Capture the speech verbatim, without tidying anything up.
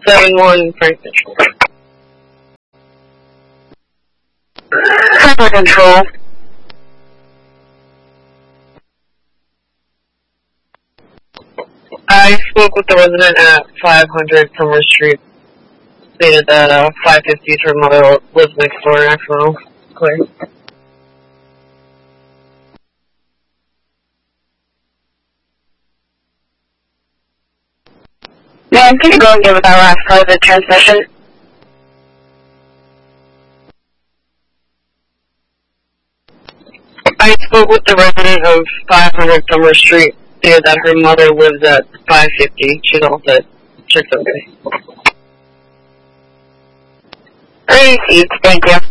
seven one Frank Mitchell. Summer Control. I spoke with the resident at five hundred Summer Street. Stated that uh, five fifty her mother lives next door in Axel. Clear. Ma'am, can you go again with our last part of the transmission? I spoke with the resident of five hundred Summer Street. Stated that her mother lives at five fifty. She's all set. Check's okay. Received, thank you.